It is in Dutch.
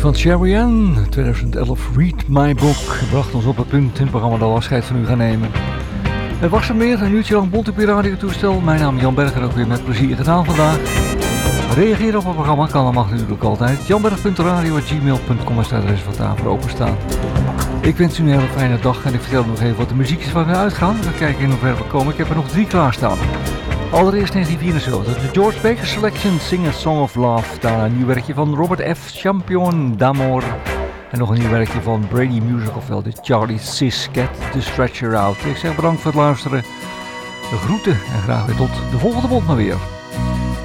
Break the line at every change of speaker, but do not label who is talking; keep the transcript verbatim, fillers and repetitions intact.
van Sherry Ann, twintig elf, Read My Book, bracht ons op het punt in het programma dat we afscheid van u gaan nemen. Het was er meer, een uurtje lang bond op je radiotoestel. Mijn naam is Jan Berger, ook weer met plezier gedaan vandaag. Reageren op het programma kan, dat mag natuurlijk altijd. janberg punt radio at gmail punt com is het adres wat daarvoor openstaan. Ik wens u een hele fijne dag en ik vertel nog even wat de muziek is waar we uitgaan. We gaan kijken in hoever we komen. Ik heb er nog drie klaarstaan. Allereerst negentien vierenzeventig, de George Baker Selection, Sing a Song of Love. Daarna een nieuw werkje van Robert F. Champion d'Amour. En nog een nieuw werkje van Brady Music, ofwel de Charlie Sis Cat, The Stretcher Out. Ik zeg bedankt voor het luisteren, de groeten en graag weer tot de volgende mond maar weer.